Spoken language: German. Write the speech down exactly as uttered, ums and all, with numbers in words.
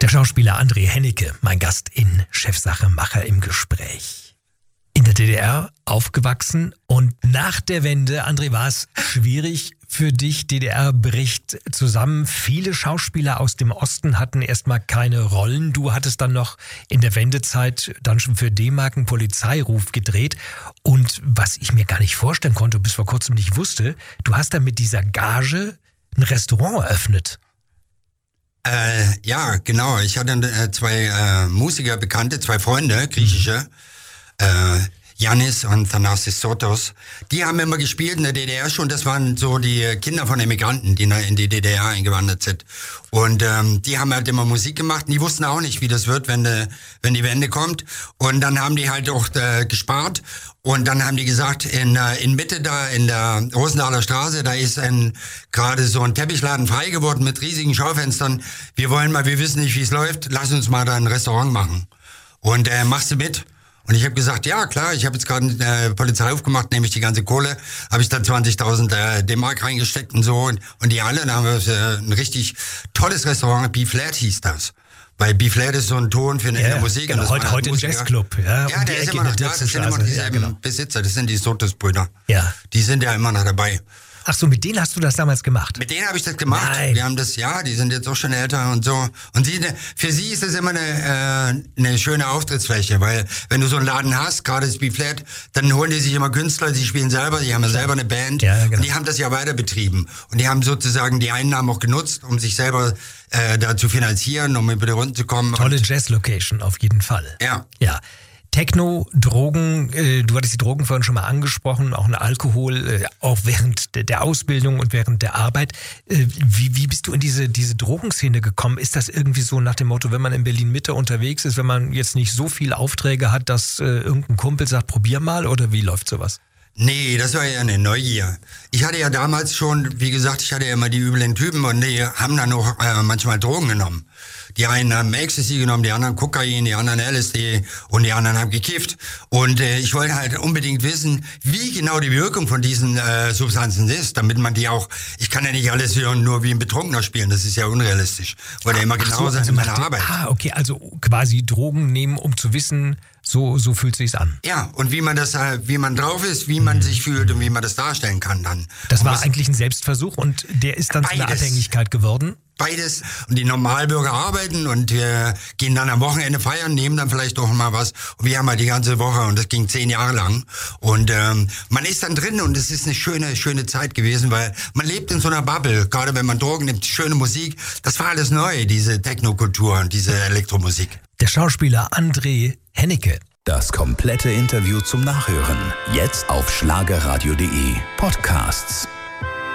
Der Schauspieler André Hennecke, mein Gast in Chefsache Macher im Gespräch. In der D D R aufgewachsen und nach der Wende, André, war es schwierig für dich. D D R bricht zusammen. Viele Schauspieler aus dem Osten hatten erstmal keine Rollen. Du hattest dann noch in der Wendezeit dann schon für D-Mark einen Polizeiruf gedreht. Und was ich mir gar nicht vorstellen konnte, bis vor kurzem nicht wusste, du hast dann mit dieser Gage ein Restaurant eröffnet. Äh, ja, genau. Ich hatte äh, zwei äh, Musiker, Bekannte, zwei Freunde, griechische, äh, Yannis und Thanasis Sotos. Die haben immer gespielt in der D D R schon. Das waren so die Kinder von Emigranten, die in die D D R eingewandert sind. Und ähm, die haben halt immer Musik gemacht. Und die wussten auch nicht, wie das wird, wenn, de, wenn die Wende kommt. Und dann haben die halt auch äh, gespart. Und dann haben die gesagt, in, äh, in Mitte da, in der Rosenthaler Straße, da ist ein gerade so ein Teppichladen frei geworden mit riesigen Schaufenstern. Wir wollen mal, wir wissen nicht, wie es läuft. Lass uns mal da ein Restaurant machen. Und äh, machst du mit? Und ich habe gesagt, ja klar, ich habe jetzt gerade eine äh, Polizeiruf gemacht, nehme ich die ganze Kohle, habe ich da zwanzigtausend äh, D-Mark reingesteckt und so und, und die alle, dann haben wir äh, ein richtig tolles Restaurant, B-Flat hieß das. Weil B-Flat ist so ein Ton für eine ja, Musik. Genau, und das heute heute ein Jazzclub. Ja, ja um der ist Ecke immer noch da, das sind immer dieselben ja, genau. Besitzer, das sind die Sotos-Brüder. Ja. Die sind ja immer noch dabei. Ach so, mit denen hast du das damals gemacht? Mit denen habe ich das gemacht. Nein. Wir haben das, ja, die sind jetzt auch schon älter und so. Und sie, für sie ist das immer eine, äh, eine schöne Auftrittsfläche, weil wenn du so einen Laden hast, gerade das B-Flat, dann holen die sich immer Künstler, die spielen selber, die haben ja selber eine Band. Ja, genau. Und die haben das ja weiter betrieben. Und die haben sozusagen die Einnahmen auch genutzt, um sich selber äh, da zu finanzieren, um über die Runden zu kommen. Tolle Jazz-Location, auf jeden Fall. Ja. Ja. Techno, Drogen, äh, du hattest die Drogen vorhin schon mal angesprochen, auch ein Alkohol, äh, auch während de, der Ausbildung und während der Arbeit. Äh, wie, wie bist du in diese, diese Drogenszene gekommen? Ist das irgendwie so nach dem Motto, wenn man in Berlin-Mitte unterwegs ist, wenn man jetzt nicht so viele Aufträge hat, dass äh, irgendein Kumpel sagt, probier mal, oder wie läuft sowas? Nee, das war ja eine Neugier. Ich hatte ja damals schon, wie gesagt, ich hatte ja immer die üblen Typen und die haben dann auch äh, manchmal Drogen genommen. Die einen haben Ecstasy genommen, die anderen Kokain, die anderen L S D und die anderen haben gekifft. Und äh, ich wollte halt unbedingt wissen, wie genau die Wirkung von diesen äh, Substanzen ist, damit man die auch, ich kann ja nicht alles nur wie ein Betrunkener spielen, das ist ja unrealistisch. Weil ja immer genau so, sein also in meiner die, Arbeit. Ah, okay, also quasi Drogen nehmen, um zu wissen, so so fühlt sich's an. Ja, und wie man das, wie man drauf ist, wie man mhm. sich fühlt und wie man das darstellen kann dann. Das und war was, eigentlich ein Selbstversuch und der ist dann zu einer Abhängigkeit geworden? Beides. Und die Normalbürger arbeiten und wir gehen dann am Wochenende feiern, nehmen dann vielleicht doch mal was. Und wir haben halt die ganze Woche und das ging zehn Jahre lang. Und ähm, man ist dann drin und es ist eine schöne, schöne Zeit gewesen, weil man lebt in so einer Bubble. Gerade wenn man Drogen nimmt, schöne Musik. Das war alles neu, diese Technokultur und diese Elektromusik. Der Schauspieler André Hennecke. Das komplette Interview zum Nachhören. Jetzt auf schlagerradio punkt de Podcasts.